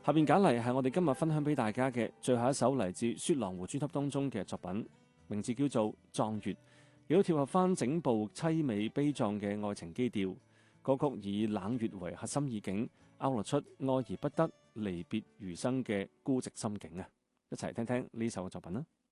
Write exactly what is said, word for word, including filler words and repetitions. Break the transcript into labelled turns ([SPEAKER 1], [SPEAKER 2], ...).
[SPEAKER 1] 下邊揀嚟係我哋今日分享俾大家嘅最後一首嚟自雪狼湖專輯當中嘅作品，名字叫做《壯月》，亦都貼合翻整部淒美悲壯嘅愛情基調。歌曲以冷月為核心意境，勾勒出愛而不得、離別餘生嘅孤寂心境啊！一齊聽聽呢首嘅作品啦〜